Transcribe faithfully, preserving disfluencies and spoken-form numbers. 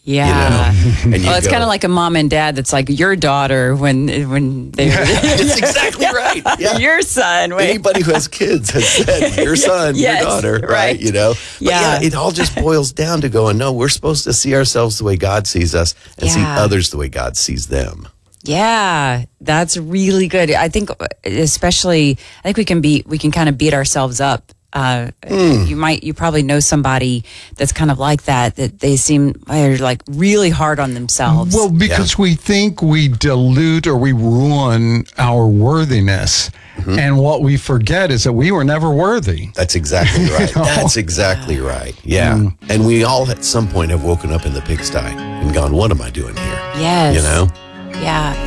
Yeah. You know? And you Well, it's go, kind of like a mom and dad that's like your daughter when when they That's exactly right. Yeah. your son. Wait. Anybody who has kids has said your son, Yes, your daughter, right? right. You know? But Yeah. yeah, it all just boils down to going, no, we're supposed to see ourselves the way God sees us and see Yeah. others the way God sees them. Yeah, that's really good. I think, especially, I think we can be, we can kind of beat ourselves up. Uh, Hmm. You might, you probably know somebody that's kind of like that, that they seem, they're like really hard on themselves. Well, because we think we dilute or we ruin our worthiness. Mm-hmm. And what we forget is that we were never worthy. That's exactly right. That's exactly right. Yeah. Mm. And we all at some point have woken up in the pigsty and gone, what am I doing here? Yes. You know? Yeah.